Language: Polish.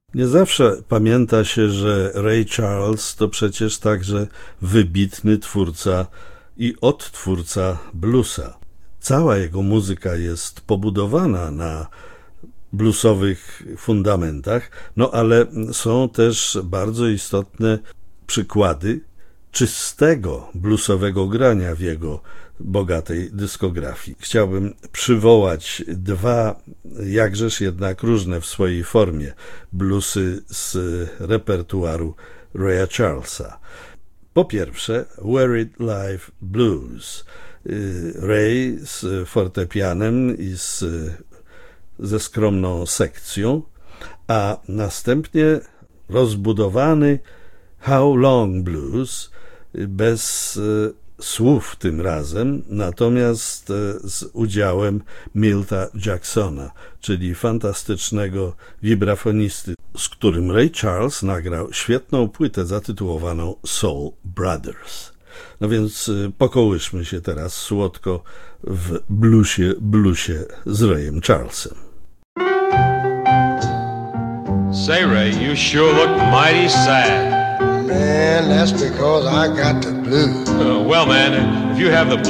Nie zawsze pamięta się, że Ray Charles to przecież także wybitny twórca i odtwórca bluesa. Cała jego muzyka jest pobudowana na bluesowych fundamentach, ale są też bardzo istotne przykłady czystego bluesowego grania w jego bogatej dyskografii. Chciałbym przywołać dwa, jakżeż jednak różne w swojej formie, bluesy z repertuaru Raya Charlesa. Po pierwsze, Worried Life Blues. Ray z fortepianem i ze skromną sekcją, a następnie rozbudowany How Long Blues bez słów tym razem, natomiast z udziałem Milta Jacksona, czyli fantastycznego wibrafonisty, z którym Ray Charles nagrał świetną płytę zatytułowaną Soul Brothers. No więc pokołyszmy się teraz słodko w bluesie z Rayem Charlesem. Say, Ray, you sure look mighty sad. Man, that's because I got the blues. Well, man, if you have the